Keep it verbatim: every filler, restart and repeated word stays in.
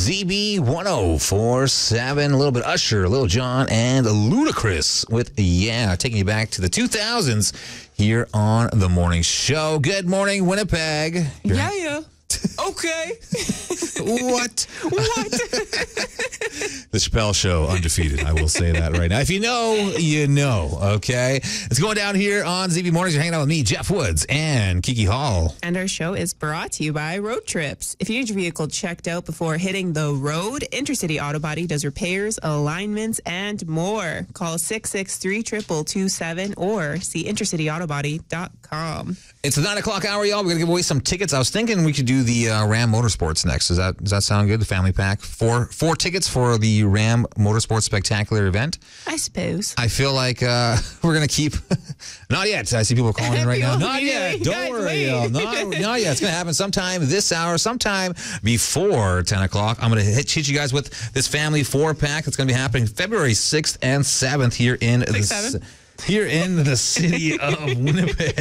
Z B one oh four point seven. A little bit Usher, Lil Jon, and Ludacris with Yeah, taking you back to the two thousands here on The Morning Show. Good morning, Winnipeg. You're Yeah, yeah. Okay. What? What? The Chappelle Show, undefeated. I will say that right now. If you know, you know, okay? It's going down here on Z B Mornings. You're hanging out with me, Jeff Woods, and Kiki Hall. And our show is brought to you by Road Trips. If you need your vehicle checked out before hitting the road, Intercity Auto Body does repairs, alignments, and more. Call six six three, two two two seven or see intercity auto body dot com. It's the nine o'clock hour, y'all. We're going to give away some tickets. I was thinking we could do the uh, Ram Motorsports next. Does that does that sound good? The family pack? Four four tickets for the Ram Motorsports Spectacular event. I suppose. I feel like uh, we're going to keep... Not yet. I see people calling in right now. People Not yet. waiting. Don't Guys, worry, wait. y'all. Not, not yet. It's going to happen sometime this hour, sometime before ten o'clock. I'm going to hit, hit you guys with this family four-pack that's going to be happening February sixth and seventh here in, Six, the, seven? here in the city of Winnipeg.